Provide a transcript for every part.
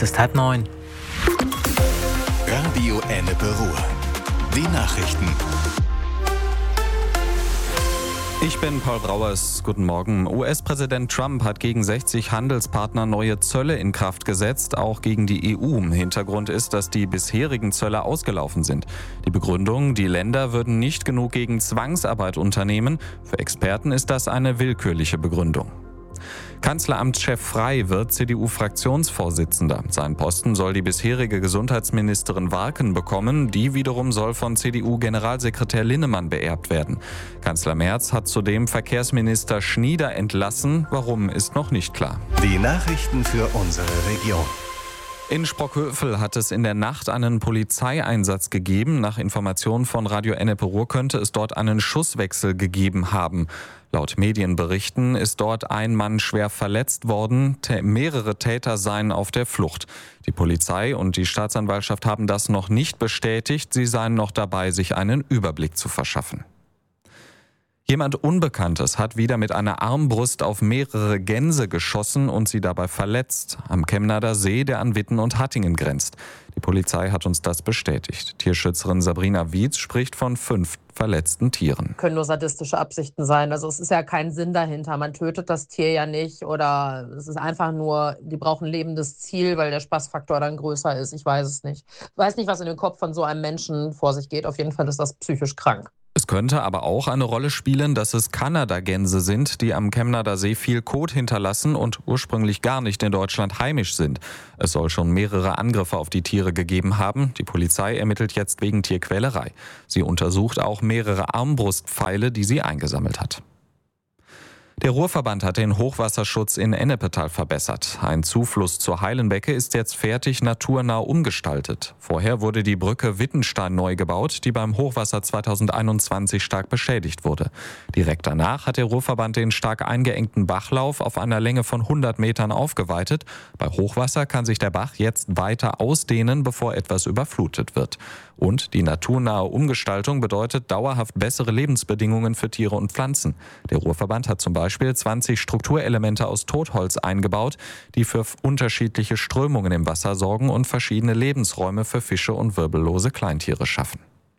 Es ist 8:30. Radio Ennepe Ruhr. Die Nachrichten. Ich bin Paul Brauers. Guten Morgen. US-Präsident Trump hat gegen 60 Handelspartner neue Zölle in Kraft gesetzt, auch gegen die EU. Hintergrund ist, dass die bisherigen Zölle ausgelaufen sind. Die Begründung, die Länder würden nicht genug gegen Zwangsarbeit unternehmen. Für Experten ist das eine willkürliche Begründung. Kanzleramtschef Frey wird CDU-Fraktionsvorsitzender. Seinen Posten soll die bisherige Gesundheitsministerin Warken bekommen. Die wiederum soll von CDU-Generalsekretär Linnemann beerbt werden. Kanzler Merz hat zudem Verkehrsminister Schnieder entlassen. Warum, ist noch nicht klar. Die Nachrichten für unsere Region. In Sprockhövel hat es in der Nacht einen Polizeieinsatz gegeben. Nach Informationen von Radio Ennepe Ruhr könnte es dort einen Schusswechsel gegeben haben. Laut Medienberichten ist dort ein Mann schwer verletzt worden. Mehrere Täter seien auf der Flucht. Die Polizei und die Staatsanwaltschaft haben das noch nicht bestätigt. Sie seien noch dabei, sich einen Überblick zu verschaffen. Jemand Unbekanntes hat wieder mit einer Armbrust auf mehrere Gänse geschossen und sie dabei verletzt. Am Chemnader See, der an Witten und Hattingen grenzt. Die Polizei hat uns das bestätigt. Tierschützerin Sabrina Wietz spricht von 5 verletzten Tieren. Können nur sadistische Absichten sein. Also es ist ja kein Sinn dahinter. Man tötet das Tier ja nicht oder es ist einfach nur, die brauchen ein lebendes Ziel, weil der Spaßfaktor dann größer ist. Ich weiß es nicht. Ich weiß nicht, was in den Kopf von so einem Menschen vor sich geht. Auf jeden Fall ist das psychisch krank. Es könnte aber auch eine Rolle spielen, dass es Kanadagänse sind, die am Chemnader See viel Kot hinterlassen und ursprünglich gar nicht in Deutschland heimisch sind. Es soll schon mehrere Angriffe auf die Tiere gegeben haben. Die Polizei ermittelt jetzt wegen Tierquälerei. Sie untersucht auch mehrere Armbrustpfeile, die sie eingesammelt hat. Der Ruhrverband hat den Hochwasserschutz in Ennepetal verbessert. Ein Zufluss zur Heilenbecke ist jetzt fertig naturnah umgestaltet. Vorher wurde die Brücke Wittenstein neu gebaut, die beim Hochwasser 2021 stark beschädigt wurde. Direkt danach hat der Ruhrverband den stark eingeengten Bachlauf auf einer Länge von 100 Metern aufgeweitet. Bei Hochwasser kann sich der Bach jetzt weiter ausdehnen, bevor etwas überflutet wird. Und die naturnahe Umgestaltung bedeutet dauerhaft bessere Lebensbedingungen für Tiere und Pflanzen. Der Ruhrverband hat zum Beispiel 20 Strukturelemente aus Totholz eingebaut, die für unterschiedliche Strömungen im Wasser sorgen und verschiedene Lebensräume für Fische und wirbellose Kleintiere schaffen.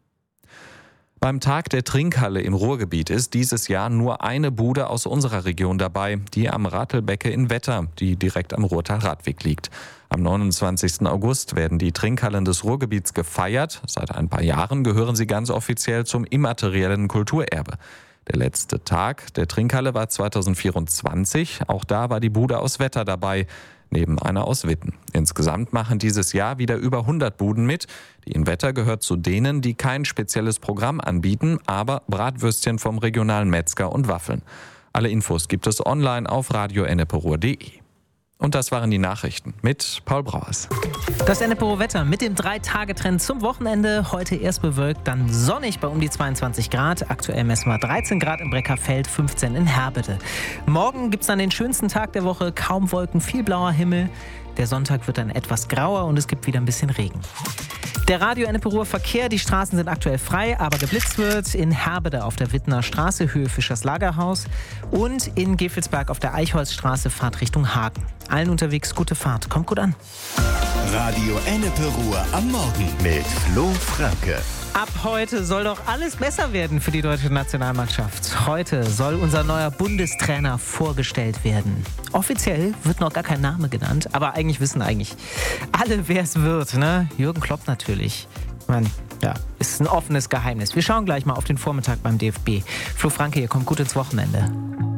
Beim Tag der Trinkhalle im Ruhrgebiet ist dieses Jahr nur eine Bude aus unserer Region dabei, die am Rattelbecke in Wetter, die direkt am Ruhrtal-Radweg liegt. Am 29. August werden die Trinkhallen des Ruhrgebiets gefeiert. Seit ein paar Jahren gehören sie ganz offiziell zum immateriellen Kulturerbe. Der letzte Tag der Trinkhalle war 2024. Auch da war die Bude aus Wetter dabei, neben einer aus Witten. Insgesamt machen dieses Jahr wieder über 100 Buden mit. Die in Wetter gehört zu denen, die kein spezielles Programm anbieten, aber Bratwürstchen vom regionalen Metzger und Waffeln. Alle Infos gibt es online auf radioenneperuhr.de. Und das waren die Nachrichten mit Paul Brauers. Das Ennepe Ruhr Wetter mit dem 3-Tage-Trend zum Wochenende. Heute erst bewölkt, dann sonnig bei um die 22 Grad. Aktuell messen wir 13 Grad im Breckerfeld, 15 in Herbede. Morgen gibt es dann den schönsten Tag der Woche. Kaum Wolken, viel blauer Himmel. Der Sonntag wird dann etwas grauer und es gibt wieder ein bisschen Regen. Der Radio Ennepe Ruhr Verkehr, die Straßen sind aktuell frei, aber geblitzt wird in Herbede auf der Wittener Straße, Höhe Fischers Lagerhaus und in Gevelsberg auf der Eichholzstraße, Fahrt Richtung Hagen. Allen unterwegs gute Fahrt, kommt gut an. Radio Ennepe Ruhr am Morgen mit Flo Franke. Ab heute soll doch alles besser werden für die deutsche Nationalmannschaft. Heute soll unser neuer Bundestrainer vorgestellt werden. Offiziell wird noch gar kein Name genannt, aber eigentlich wissen alle, wer es wird, ne? Jürgen Klopp natürlich. Ist ein offenes Geheimnis. Wir schauen gleich mal auf den Vormittag beim DFB. Flo Franke, ihr kommt gut ins Wochenende.